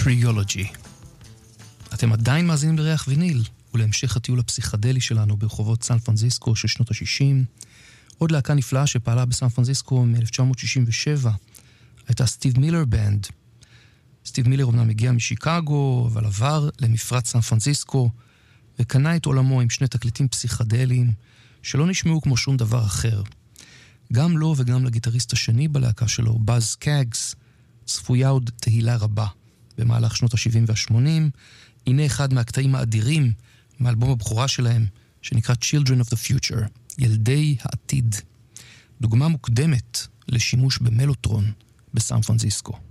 טריולוגי. אתם עדיין מאזינים לריח ויניל, ולהמשך הטיול הפסיכדלי שלנו ברחובות סן פרנסיסקו של שנות ה-60. עוד להקה נפלאה שפעלה בסן פרנסיסקו מ-1967 הייתה סטיב מילר בנד. סטיב מילר אומנם הגיע משיקגו, אבל עבר למפרץ סן פרנסיסקו, וקנה את עולמו עם שני תקליטים פסיכדליים שלא נשמעו כמו שום דבר אחר. גם לו וגם לגיטריסט השני בלהקה שלו, באז קאגס, צפויה עוד תהילה רבה במהלך שנות ה-70 וה-80. הנה אחד מהקטעים האדירים מאלבום הבכורה שלהם, שנקרא Children of the Future, ילדי העתיד. דוגמה מוקדמת לשימוש במלוטרון בסן פרנסיסקו.